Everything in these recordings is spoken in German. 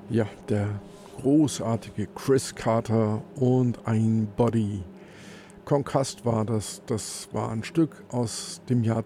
Ja, der großartige Chris Carter und ein Body. Concussed war das. Das war ein Stück aus dem Jahr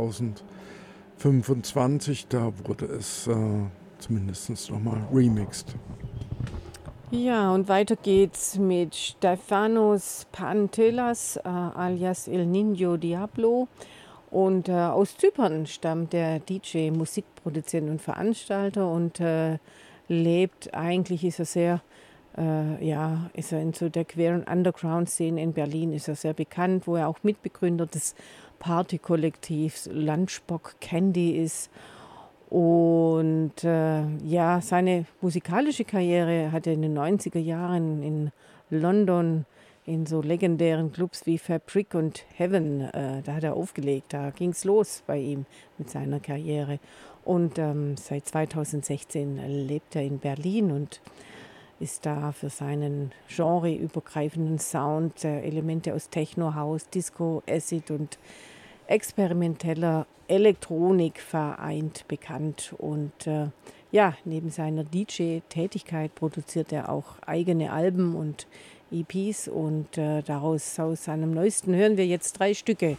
2025. Da wurde es zumindest nochmal remixed. Ja, und weiter geht's mit Stefanos Pantelas, alias El Niño Diablo. Und aus Zypern stammt der DJ, Musikproduzent und Veranstalter und eigentlich ist er sehr, ist er in so der queeren Underground-Szene in Berlin, ist er sehr bekannt, wo er auch Mitbegründer des Partykollektivs Lunchbox Candy ist. Und seine musikalische Karriere hat er in den 90er Jahren in London in so legendären Clubs wie Fabric und Heaven, da hat er aufgelegt, da ging es los bei ihm mit seiner Karriere. Und seit 2016 lebt er in Berlin und ist da für seinen genreübergreifenden Sound, Elemente aus Techno, House, Disco, Acid und experimenteller Elektronik vereint bekannt. Und neben seiner DJ-Tätigkeit produziert er auch eigene Alben und EPs. Und aus seinem neuesten hören wir jetzt 3 Stücke.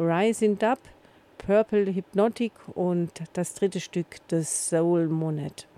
Rising Up, Purple Hypnotic und das dritte Stück, The Soul Monad.